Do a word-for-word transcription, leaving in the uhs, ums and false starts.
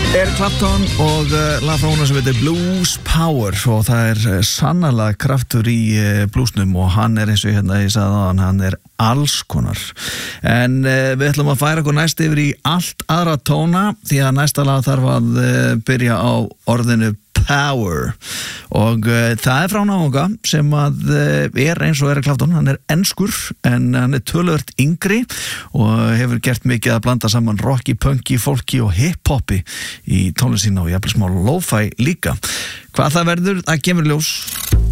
Eric Clapton og uh, lag frá honum sem heitir Blues Power og það er uh, sannarlega kraftur í uh, bluesnum og hann er eins og hérna ég sagði aðan, hann er alls konar en uh, við ætlum að færa okkur næst yfir í allt aðra tóna því að næsta lag þarf að uh, byrja á orðinu Power og uh, það er frá náunga sem að uh, er eins og Eric Clapton, hann er enskur en hann er töluvert yngri og hefur gert mikið að blanda saman rocki, punki, folki og hip-hopi í tónlist sína og jafnvel smá lo-fi líka. Hvað það verður, það kemur ljós.